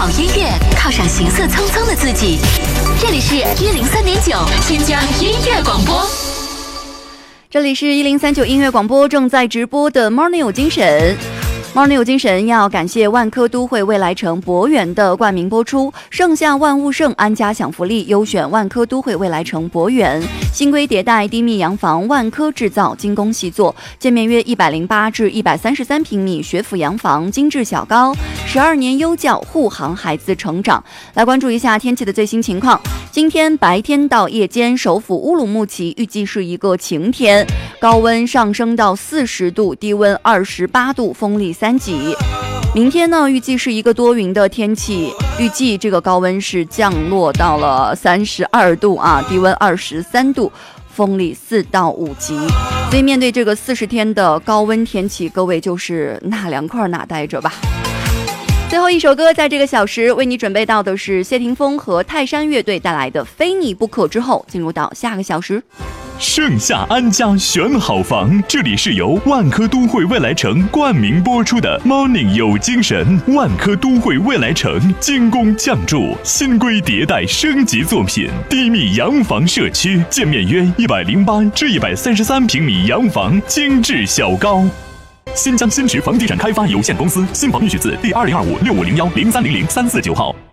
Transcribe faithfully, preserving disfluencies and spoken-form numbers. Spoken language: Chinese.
好音乐，靠上行色匆匆的自己。这里是一零三点九新疆音乐广播。 这里是一零三九音乐广播，正在直播的 Morning 有精神。Morning 有精神要感谢万科都会未来城博园的冠名播出，盛夏万物盛，安家享福利，优选万科都会未来城博园，新规迭代，低密洋房，万科制造，精工细作，建面约一百零八至一百三十三平米学府洋房，精致小高，十二年优教护航孩子成长。来关注一下天气的最新情况。今天白天到夜间，首府乌鲁木齐预计是一个晴天，高温上升到四十度，低温二十八度，风力三级。明天呢，预计是一个多云的天气，预计这个高温是降落到了三十二度啊，低温二十三度，风力四到五级。所以面对这个四十天的高温天气，各位就是哪凉快哪待着吧。最后一首歌，在这个小时为你准备到的是谢霆锋和泰山乐队带来的《非你不可》，之后进入到下个小时。 盛夏安家选好房，这里是由万科都会未来城冠名播出的 Morning 有精神。万科都会未来城精工匠筑，新规迭代升级作品，低密洋房社区，建面约一百零八至一百三十三平米洋房，精致小高。新疆新驰房地产开发有限公司新房预取字第二零二五六五零幺零三零零三四九号。